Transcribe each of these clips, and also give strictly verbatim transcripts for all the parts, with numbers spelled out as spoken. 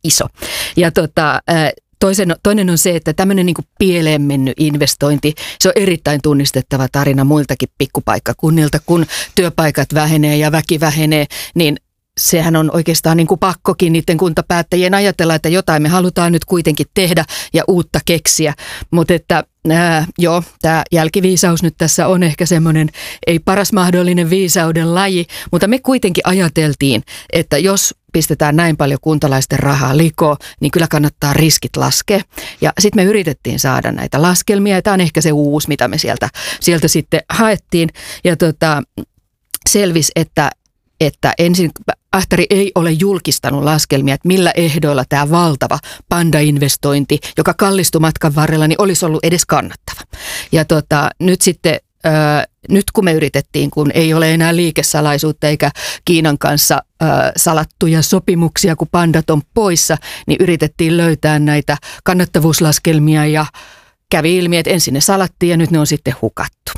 iso. Ja tota, toisen, toinen on se, että tämmöinen niin kuin pieleen mennyt investointi, se on erittäin tunnistettava tarina muiltakin pikkupaikkakunnilta, kun työpaikat vähenee ja väki vähenee, niin sehän on oikeastaan niin kuin pakkokin niiden kuntapäättäjien ajatella, että jotain me halutaan nyt kuitenkin tehdä ja uutta keksiä. Mutta että ää, joo, tämä jälkiviisaus nyt tässä on ehkä semmoinen ei paras mahdollinen viisauden laji, mutta me kuitenkin ajateltiin, että jos pistetään näin paljon kuntalaisten rahaa likoon, niin kyllä kannattaa riskit laskea. Ja sitten me yritettiin saada näitä laskelmia, ja tämä on ehkä se uusi, mitä me sieltä, sieltä sitten haettiin. Ja tota, selvisi, että että ensin Ähtäri ei ole julkistanut laskelmia, että millä ehdoilla tämä valtava Panda-investointi, joka kallistui matkan varrella, niin olisi ollut edes kannattava. Ja tota, nyt sitten, ää, nyt kun me yritettiin, kun ei ole enää liikesalaisuutta eikä Kiinan kanssa ää, salattuja sopimuksia, kun pandat on poissa, niin yritettiin löytää näitä kannattavuuslaskelmia ja kävi ilmi, että ensin ne salattiin ja nyt ne on sitten hukattu.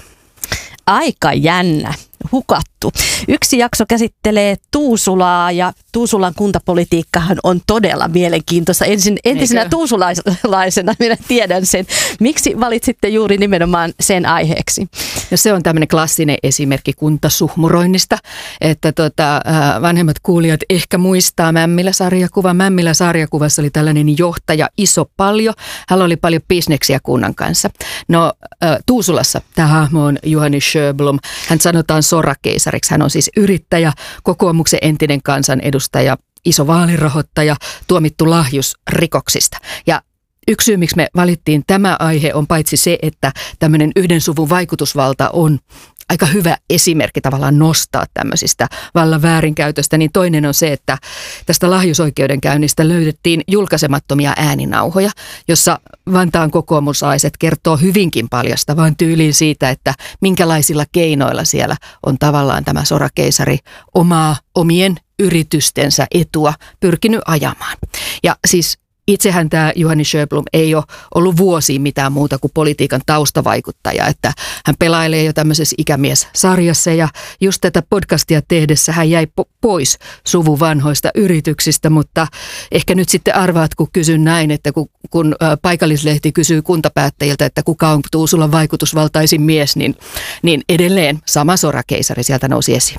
Aika jännä. Hukattu. Yksi jakso käsittelee Tuusulaa ja Tuusulan kuntapolitiikkahan on todella mielenkiintoista. Ensin, entisenä Eikö? tuusulaisena minä tiedän sen. Miksi valitsitte juuri nimenomaan sen aiheeksi? No se on tämmöinen klassinen esimerkki kuntasuhmuroinnista, että tota, vanhemmat kuulijat ehkä muistaa Mämmilä-sarjakuva. Mämmilä-sarjakuvassa oli tällainen johtaja Iso Paljo. Hän oli paljon bisneksiä kunnan kanssa. No Tuusulassa tämä hahmo on Juhani Sjöblom. Hän sanotaan sorakeisariksi. Hän on siis yrittäjä, kokoomuksen entinen kansanedustaja, iso vaalirahoittaja, tuomittu lahjusrikoksista. Ja yksi syy, miksi me valittiin tämä aihe, on paitsi se, että tämmöinen yhden suvun vaikutusvalta on aika hyvä esimerkki tavallaan nostaa tämmöisistä vallan väärinkäytöstä, niin toinen on se, että tästä lahjusoikeudenkäynnistä löydettiin julkaisemattomia ääninauhoja, jossa Vantaan kokoomuslaiset kertoo hyvinkin paljastavaan tyyliin siitä, että minkälaisilla keinoilla siellä on tavallaan tämä sorakeisari omaa omien yritystensä etua pyrkinyt ajamaan. Ja siis itsehän tämä Juhani Sjöblom ei ole ollut vuosiin mitään muuta kuin politiikan taustavaikuttaja, että hän pelailee jo tämmöisessä ikämies-sarjassa ja just tätä podcastia tehdessä hän jäi po- pois suvun vanhoista yrityksistä, mutta ehkä nyt sitten arvaat, kun kysyn näin, että kun, kun paikallislehti kysyy kuntapäättäjiltä, että kuka on Tuusulan vaikutusvaltaisin mies, niin, niin edelleen sama sorakeisari sieltä nousi esiin.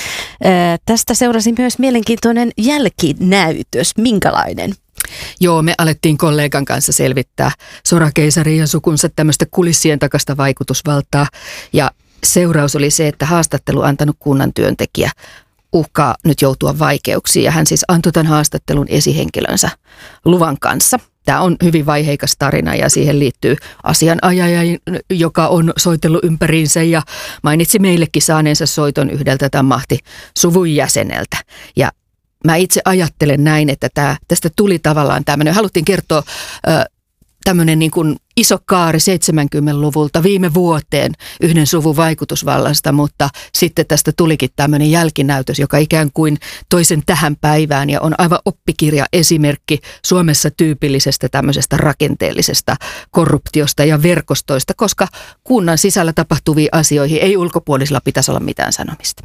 Ää, tästä seurasi myös mielenkiintoinen jälkinäytös. Minkälainen? Joo, me alettiin kollegan kanssa selvittää sorakeisarin ja sukunsa tämmöistä kulissien takasta vaikutusvaltaa. Ja seuraus oli se, että haastattelu antanut kunnan työntekijä uhkaa nyt joutua vaikeuksiin. Ja hän siis antoi tämän haastattelun esihenkilönsä luvan kanssa. Tämä on hyvin vaiheikas tarina ja siihen liittyy asianajaja, joka on soitellut ympäriinsä ja mainitsi meillekin saaneensa soiton yhdeltä tämän mahti-suvun jäseneltä. Ja mä itse ajattelen näin, että tämä, tästä tuli tavallaan tämmöinen, haluttiin kertoa ö, tämmöinen niin kuin iso kaari seitsemänkymmentäluvulta viime vuoteen yhden suvun vaikutusvallasta, mutta sitten tästä tulikin tämmöinen jälkinäytös, joka ikään kuin toisen tähän päivään ja on aivan oppikirja esimerkki Suomessa tyypillisestä tämmöisestä rakenteellisesta korruptiosta ja verkostoista, koska kunnan sisällä tapahtuviin asioihin ei ulkopuolisilla pitäisi olla mitään sanomista.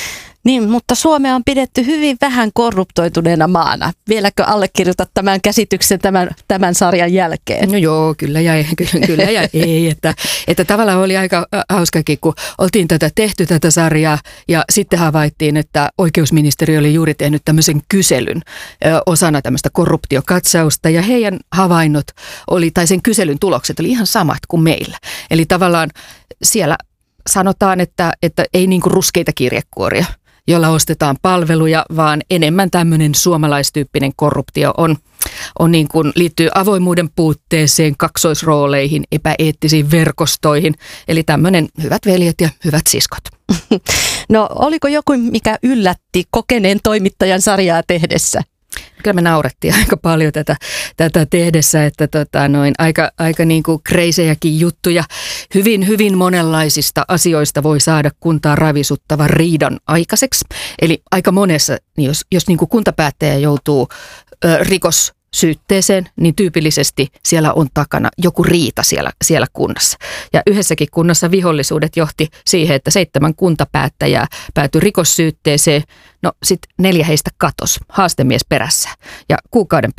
Niin, mutta Suomea on pidetty hyvin vähän korruptoituneena maana. Vieläkö allekirjoitat tämän käsityksen tämän, tämän sarjan jälkeen? No joo, kyllä ja, kyllä, kyllä ja ei. Että, että tavallaan oli aika hauskakin, kun oltiin tätä tehty tätä sarjaa ja sitten havaittiin, että oikeusministeriö oli juuri tehnyt tämmöisen kyselyn ö, osana tämmöistä korruptiokatsausta ja heidän havainnot oli, tai sen kyselyn tulokset oli ihan samat kuin meillä. Eli tavallaan siellä sanotaan, että, että ei niinku ruskeita kirjekuoria, jolla ostetaan palveluja, vaan enemmän tämmöinen suomalaistyyppinen korruptio on, on niin kuin, liittyy avoimuuden puutteeseen, kaksoisrooleihin, epäeettisiin verkostoihin. Eli tämmöinen hyvät veljet ja hyvät siskot. No oliko joku, mikä yllätti kokeneen toimittajan sarjaa tehdessä? Kyllä me naurettiin aika paljon tätä, tätä tehdessä, että tota noin, aika, aika niin kuin kreisejäkin juttuja. Hyvin, hyvin monenlaisista asioista voi saada kuntaa ravisuttavan riidan aikaiseksi. Eli aika monessa, niin jos, jos niin kuin kuntapäättäjä joutuu ö, rikos syytteeseen, niin tyypillisesti siellä on takana joku riita siellä, siellä kunnassa. Ja yhdessäkin kunnassa vihollisuudet johti siihen, että seitsemän kuntapäättäjää päätyi rikossyytteeseen. No sitten neljä heistä katos, haastemies perässä. Ja kuukauden